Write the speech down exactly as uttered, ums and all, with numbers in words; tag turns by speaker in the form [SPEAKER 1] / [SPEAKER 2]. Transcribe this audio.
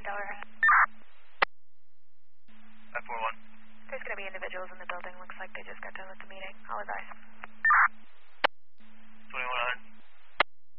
[SPEAKER 1] Delaware.
[SPEAKER 2] five four one.
[SPEAKER 1] There's going to be individuals in the building. Looks like they just got done with the meeting. I'll advise.